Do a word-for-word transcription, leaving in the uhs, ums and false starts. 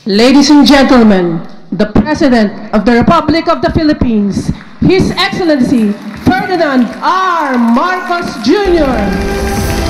Ladies and gentlemen, the President of the Republic of the Philippines, His Excellency Ferdinand R. Marcos Junior